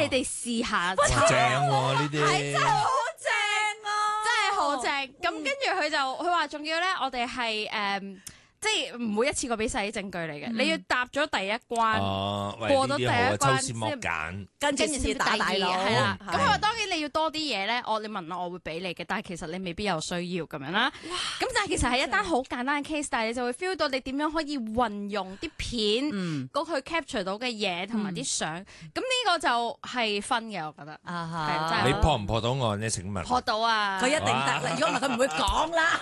你哋試下正喎呢啲， 係真係好正啊！ 真係好正。咁跟住佢話仲要咧，我哋係即係唔會一次過俾晒啲證據嚟嘅，你要答咗第一關，過咗第一關抽絲剝繭， 跟住先至打大佬， 係啦。咁佢話當然你要多啲嘢咧，你問我會俾你嘅，但係其實你未必有需要咁樣啦。咁但係其實係一單好簡單嘅 case，但係你就會 feel 到你點樣可以運用啲片嗰佢 capture 到嘅嘢同埋啲相。咁呢個就係分嘅，我覺得。係你破唔破到案呢？請問破到啊！ 佢一定得，如果唔係佢唔會講啦。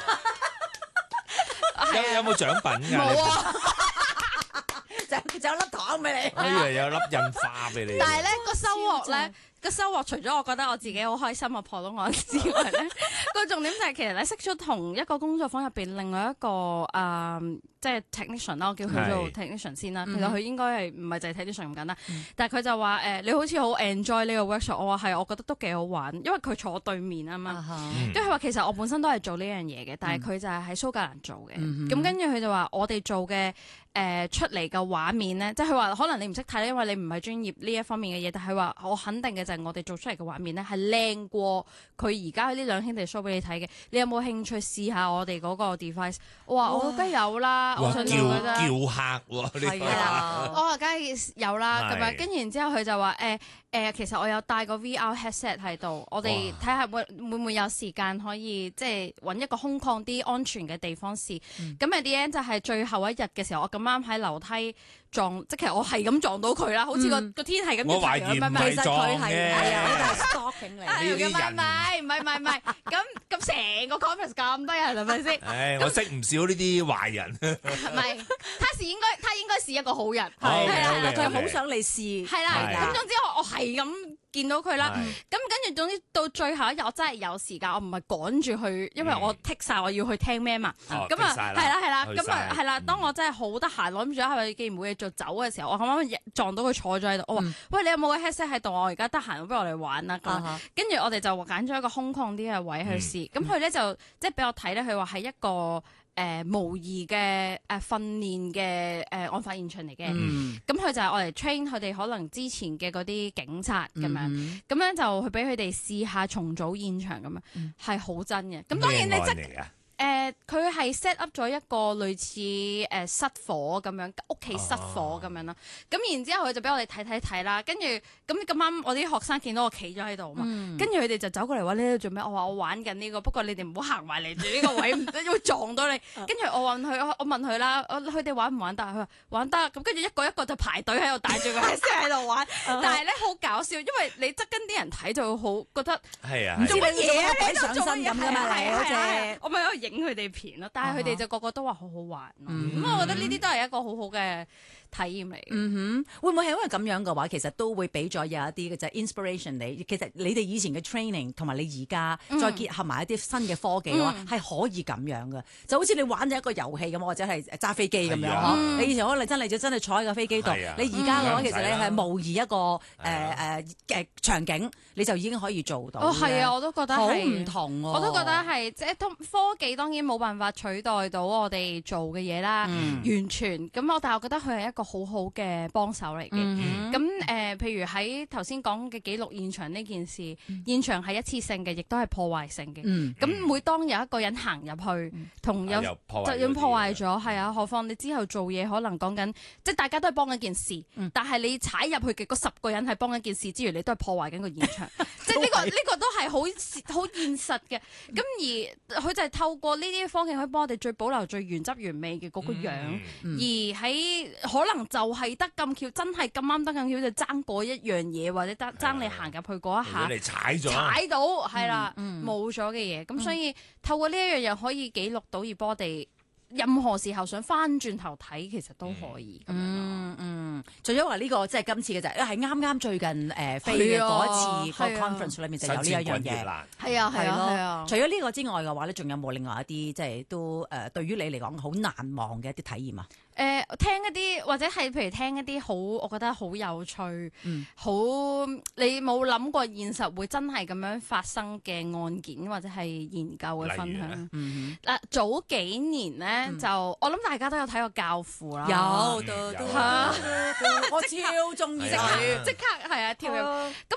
有冇獎品㗎？ 冇啊！ 就有粒糖俾你。 我以為有粒印花俾你。 但係咧個收穫除咗我覺得我自己好開心我破到案之外咧，個重點就係其實咧識咗同一個工作坊入邊另外一個即係 technician 啦，我叫佢做 technician 先啦。其實佢應該係唔係就係 technician 咁簡單，但係佢就話你好似好 enjoy 呢個 workshop。我話係，我覺得都幾好玩，因為佢坐我對面啊嘛。跟住佢話其實我本身都係做呢樣嘢嘅，但係佢就係喺蘇格蘭做嘅。咁跟住佢就話我哋做嘅出嚟嘅畫面咧，即係佢話可能你唔識睇咧，因為你唔係專業呢一方面嘅嘢。但係佢話我肯定嘅就係我哋做出嚟嘅畫面咧係靚過佢而家呢兩兄弟 show 俾你睇嘅。你有冇興趣試下我哋嗰個 device？ 我話我梗係有啦，我想叫客喎， 係啊， 我話梗係有啦咁樣。跟住然之後佢就話其實我有帶個 VR headset 喺度，我哋睇下會唔會有時間可以即係揾一個空曠啲、安全嘅地方試。咁at the end就係最後一日嘅時候，我咁啱喺樓梯撞，即係其實我係咁撞到佢啦，好似個天係咁。 我懷疑唔係撞嘅， 係 stalking 嚟。 唔係，咁成個 conference 咁多人係咪先？ 我識唔少呢啲壞人。 唔係，他應該是一個好人。 係佢好想你試。 係啦，咁總之我係咁見到佢啦。咁跟住總之到最後一日，我真係有時間，我唔係趕住去，因為我剔晒我要去聽咩嘛。咁啊係啦，咁啊係啦。當我真係好得閒，諗住係咪既然冇嘢做走嘅時候，我啱啱撞到佢坐咗喺度，我話喂，你有冇個 headset 喺度？我而家得閒，不如我哋玩啦。跟住我哋就揀咗一個空曠啲嘅位去試。咁佢咧就即係俾我睇咧，佢話係一個模擬嘅訓練嘅案發現場嚟嘅。咁佢就係我嚟 train 佢哋可能之前嘅嗰啲警察咁樣。咁咧就去俾佢哋試下重組現場咁樣，係好真嘅。咁當然你佢係 set up 咗一個類似失火咁樣，屋企失火咁樣啦。咁然之後佢就俾我哋睇啦。跟住咁啱我啲學生見到我企咗喺度嘛，跟住佢哋就走過嚟話你喺度做咩？我話我玩緊呢個，不過你哋唔好行埋嚟住呢個位，唔得會撞到你。跟住我問佢啦，佢哋玩唔玩得？佢話玩得。咁跟住一個就排隊喺度帶住個 headset 喺度玩。但係咧好搞笑，因為你側跟啲人睇就會好覺得唔做乜嘢啊，喺度做乜嘢咁㗎嘛？係我咪喺度影佢哋片咯，但係佢哋就個個都話好好玩咯。咁我覺得呢啲都係一個好好嘅體驗嚟。 會唔會係因為咁樣嘅話，其實都會俾咗有一啲嘅就係 inspiration 你。其實你哋以前嘅 training 同埋你而家再結合埋一啲新嘅科技嘅話，係可以咁樣嘅。就好似你玩咗一個遊戲咁，或者係揸飛機咁樣。你以前可能真係坐喺個飛機度，你而家嘅話其實你係模擬一個場景，你就已經可以做到。 係啊，我都覺得好唔同喎。 我都覺得係即係科技當然冇辦法取代到我哋做嘅嘢啦，完全咁但係我覺得佢係一個好好嘅幫手嚟嘅。咁譬如喺頭先講嘅記錄現場呢件事，現場係一次性嘅，亦都係破壞性嘅。咁每當有一個人行入去，同有就已經破壞咗，係啊。何況你之後做嘢可能講緊，即係大家都係幫緊件事，但係你踩入去嘅嗰10個人係幫緊件事之餘，你都係破壞緊個現場。即係呢個都係好現實嘅。咁而佢就係透過呢啲科技可以幫我哋最保留最原汁原味嘅嗰個樣，而喺可能就係得咁巧，真係咁啱得咁巧就爭嗰一樣嘢，或者爭你行入去嗰一下， 你踩到係啦，冇咗嘅嘢。咁所以透過呢一樣嘢可以記錄到，而幫我哋任何時候想翻轉頭睇，其實都可以咁樣。 除咗話呢個即係今次嘅就係啱最近飛嘅嗰一次個 conference 裏面就有呢一樣嘢。係啊。除咗呢個之外嘅話咧，仲有冇另外一啲即係都對於你嚟講好難忘嘅一啲體驗啊？ 聽一啲或者係譬如聽一啲好，我覺得好有趣，好你冇諗過現實會真係咁樣發生嘅案件或者係研究嘅分享。嗱，早幾年咧就我諗大家都有睇過《教父》啦， 有我超中意， 即刻係啊跳入。咁